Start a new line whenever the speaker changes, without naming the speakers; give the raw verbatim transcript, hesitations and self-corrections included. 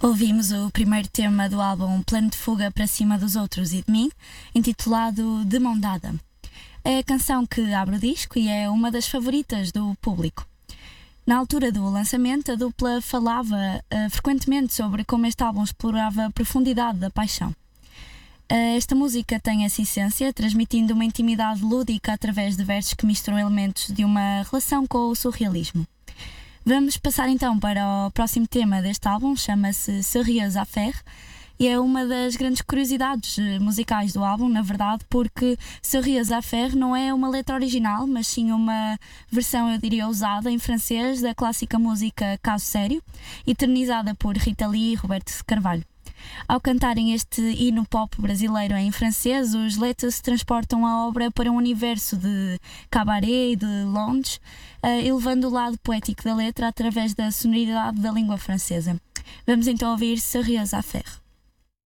Ouvimos o primeiro tema do álbum Plano de Fuga para Cima dos Outros e de Mim, intitulado De Mão Dada. É a canção que abre o disco e é uma das favoritas do público. Na altura do lançamento, a dupla falava uh, frequentemente sobre como este álbum explorava a profundidade da paixão. Uh, esta música tem essa essência, transmitindo uma intimidade lúdica através de versos que misturam elementos de uma relação com o surrealismo. Vamos passar então para o próximo tema deste álbum, chama-se Sérieux Affaires, e é uma das grandes curiosidades musicais do álbum, na verdade, porque Sérieux Affaires não é uma letra original, mas sim uma versão, eu diria, usada em francês da clássica música Caso Sério, eternizada por Rita Lee e Roberto Carvalho. Ao cantarem este hino pop brasileiro em francês, os letras transportam a obra para um universo de cabaré e de lounge, elevando o lado poético da letra através da sonoridade da língua francesa. Vamos então ouvir Sérieux Affaires.